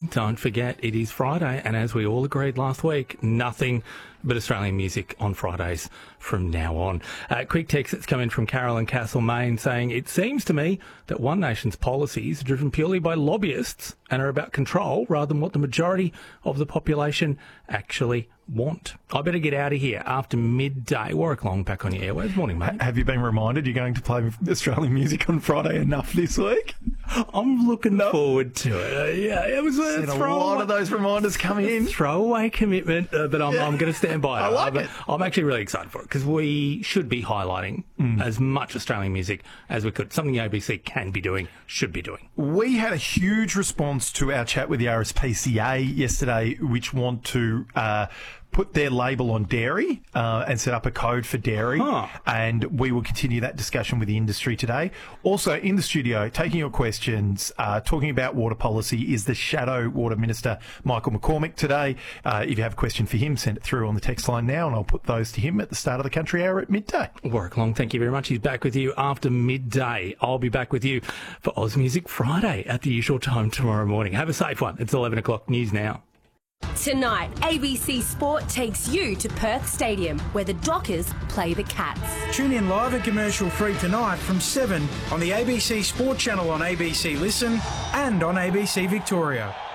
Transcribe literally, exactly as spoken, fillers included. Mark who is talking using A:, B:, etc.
A: don't forget, it is Friday, and as we all agreed last week, nothing but Australian music on Fridays from now on. Uh, quick text that's come in from Carol in Castlemaine saying, it seems to me that One Nation's policies are driven purely by lobbyists and are about control rather than what the majority of the population actually want. I better get out of here after midday. Warwick Long back on your airwaves. Morning, mate.
B: Have you been reminded you're going to play Australian music on Friday enough this week?
A: I'm looking no. forward to it. Uh, yeah, it was a,
B: a lot of those reminders come in.
A: Throwaway commitment, uh, but I'm, yeah. I'm going to stand by it.
B: I like
A: I'm,
B: it.
A: I'm actually really excited for it because we should be highlighting mm. as much Australian music as we could. Something the A B C can be doing, should be doing.
B: We had a huge response to our chat with the R S P C A yesterday, which want to uh, put their label on dairy uh, and set up a code for dairy.
A: Huh.
B: And we will continue that discussion with the industry today. Also, in the studio, taking your questions, uh, talking about water policy, is the Shadow Water Minister, Michael McCormick, today. Uh, if you have a question for him, send it through on the text line now, and I'll put those to him at the start of the Country Hour at midday.
A: Warwick Long, thank you very much. He's back with you after midday. I'll be back with you for Oz Music Friday at the usual time tomorrow morning. Have a safe one. It's eleven o'clock news now.
C: Tonight, A B C Sport takes you to Perth Stadium, where the Dockers play the Cats.
D: Tune in live and commercial free tonight from seven on the A B C Sport channel on A B C Listen and on A B C Victoria.